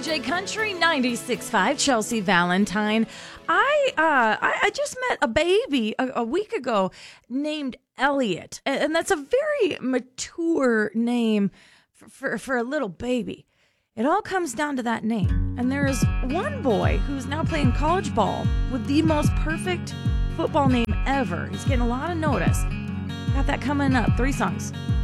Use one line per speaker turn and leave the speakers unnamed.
CJ Country 96.5, Chelsea Valentine. I just met a baby a week ago named Elliot, and that's a very mature name for a little baby. It all comes down to that name. And there is one boy who's now playing college ball with the most perfect football name ever. He's getting a lot of notice. Got that coming up. 3 songs.